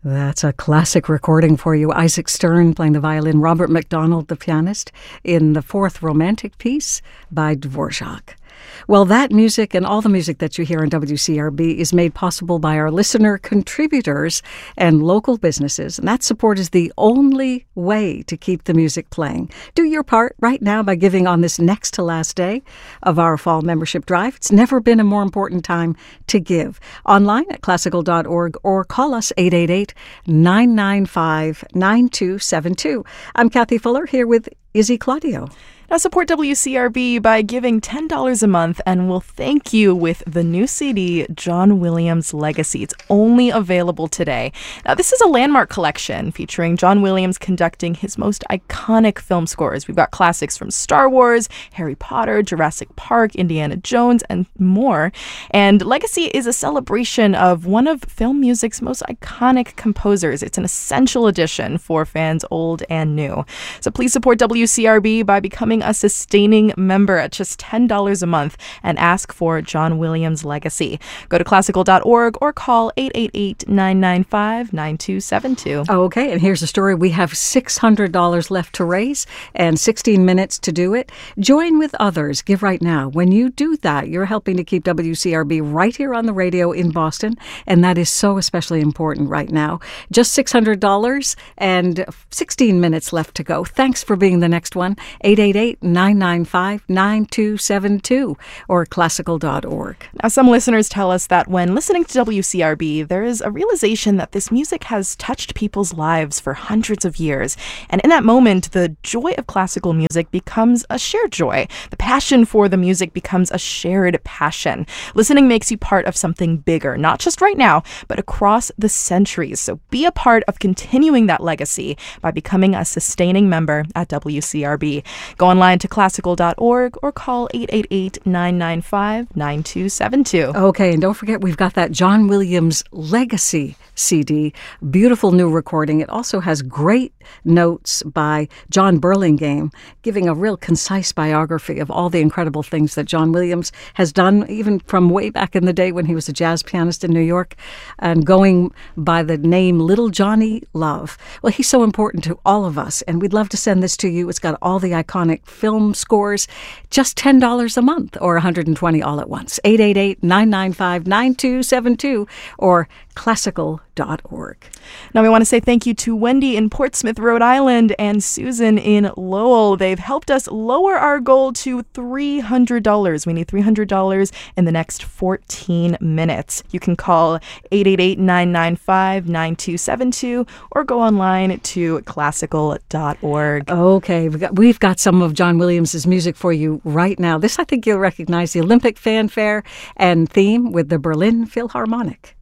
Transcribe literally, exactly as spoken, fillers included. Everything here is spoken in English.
That's a classic recording for you. Isaac Stern playing the violin, Robert MacDonald, the pianist, in the fourth romantic piece by Dvorak. Well, that music and all the music that you hear on W C R B is made possible by our listener contributors and local businesses, and that support is the only way to keep the music playing. Do your part right now by giving on this next to last day of our fall membership drive. It's never been a more important time to give. Online at classical dot org or call us eight eight eight, nine nine five, nine two seven two. I'm Kathy Fuller here with Izzy Claudio. Now support W C R B by giving ten dollars a month, and we'll thank you with the new C D, John Williams Legacy. It's only available today. Now, this is a landmark collection featuring John Williams conducting his most iconic film scores. We've got classics from Star Wars, Harry Potter, Jurassic Park, Indiana Jones, and more. And Legacy is a celebration of one of film music's most iconic composers. It's an essential edition for fans old and new. So please support W C R B by becoming a sustaining member at just ten dollars a month and ask for John Williams Legacy. Go to classical dot org or call eight eight eight, nine nine five, nine two seven two. Okay, and here's the story. We have six hundred dollars left to raise and sixteen minutes to do it. Join with others. Give right now. When you do that, you're helping to keep W C R B right here on the radio in Boston, and that is so especially important right now. Just six hundred dollars and sixteen minutes left to go. Thanks for being the next one. eight eight eight, nine nine five, nine two seven two or classical dot org. Now, some listeners tell us that when listening to W C R B, there is a realization that this music has touched people's lives for hundreds of years. And in that moment, the joy of classical music becomes a shared joy. The passion for the music becomes a shared passion. Listening makes you part of something bigger, not just right now, but across the centuries. So be a part of continuing that legacy by becoming a sustaining member at W C R B. Go online to classical dot org or call eight eight eight, nine nine five, nine two seven two. Okay, and don't forget, we've got that John Williams Legacy C D. Beautiful new recording. It also has great notes by John Burlingame, giving a real concise biography of all the incredible things that John Williams has done, even from way back in the day when he was a jazz pianist in New York, and going by the name Little Johnny Love. Well, he's so important to all of us, and we'd love to send this to you. It's got all the iconic film scores, just ten dollars a month or one hundred twenty dollars all at once. eight eight eight, nine nine five, nine two seven two or classical dot org. Now, we want to say thank you to Wendy in Portsmouth, Rhode Island, and Susan in Lowell. They've helped us lower our goal to three hundred dollars. We need three hundred dollars in the next fourteen minutes. You can call eight eight eight, nine nine five, nine two seven two or go online to classical dot org. Okay, we've got, we've got some of John Williams' music for you right now. This, I think you'll recognize, the Olympic fanfare and theme with the Berlin Philharmonic.